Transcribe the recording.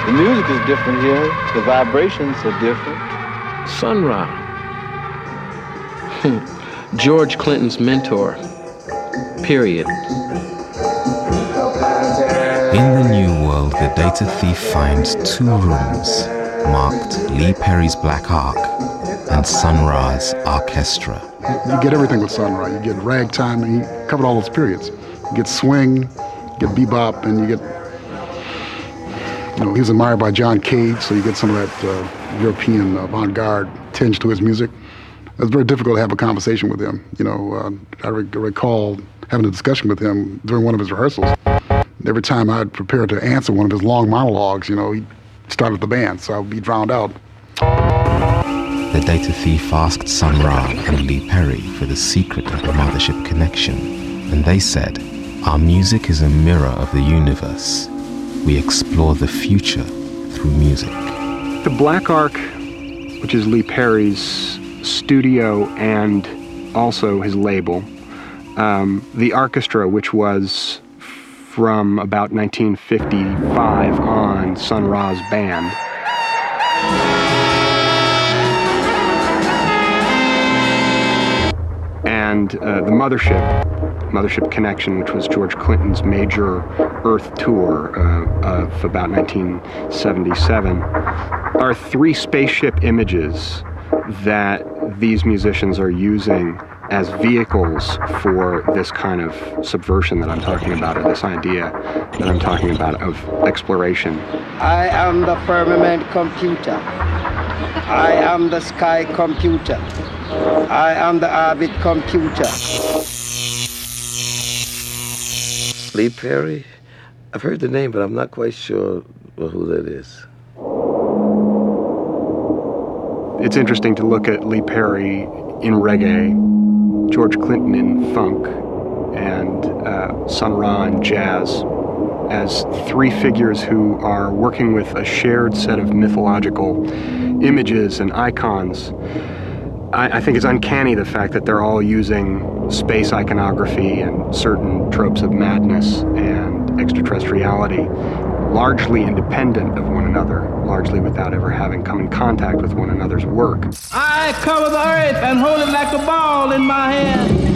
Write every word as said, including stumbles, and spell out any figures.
The music is different here. The vibrations are different. Sun Ra. George Clinton's mentor. Period. In the New World, the data thief finds two rooms marked Lee Perry's Black Ark and Sun Ra's Orchestra. You get everything with Sun Ra. You get ragtime, and he covered all those periods. You get swing, you get bebop, and you get, you know, he was admired by John Cage, so you get some of that uh, European avant-garde tinge to his music. It was very difficult to have a conversation with him. You know, uh, I re- recall having a discussion with him during one of his rehearsals. Every time I'd prepare to answer one of his long monologues, you know, he started the band, so I'd be drowned out. The data thief asked Sun Ra and Lee Perry for the secret of the Mothership connection, and they said, "Our music is a mirror of the universe. We explore the future through music." The Black Ark, which is Lee Perry's studio and also his label, um, the orchestra, which was from about nineteen fifty-five on Sun Ra's band. And uh, the Mothership, Mothership Connection, which was George Clinton's major Earth tour uh, of about nineteen seventy-seven, are three spaceship images that these musicians are using as vehicles for this kind of subversion that I'm talking about, or this idea that I'm talking about of exploration. I am the firmament computer. I am the sky computer. I am the orbit computer. Lee Perry? I've heard the name, but I'm not quite sure who that is. It's interesting to look at Lee Perry in reggae, George Clinton in funk, and uh, Sun Ra in jazz as three figures who are working with a shared set of mythological images and icons. I, I think it's uncanny the fact that they're all using space iconography and certain tropes of madness and extraterrestriality, largely independent of one another, largely without ever having come in contact with one another's work. I cover the earth and hold it like a ball in my hand.